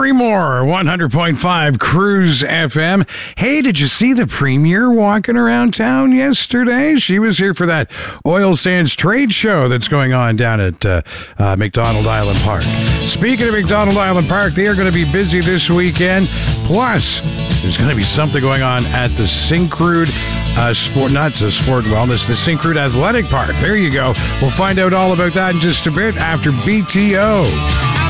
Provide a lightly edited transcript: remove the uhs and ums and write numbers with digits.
Barrymore, 100.5 Cruise FM. Hey, did you see the Premier walking around town yesterday? She was here for that oil sands trade show that's going on down at McDonald Island Park. Speaking of McDonald Island Park, they are going to be busy this weekend. Plus, there's going to be something going on at the Syncrude the Syncrude Athletic Park. There you go. We'll find out all about that in just a bit after BTO.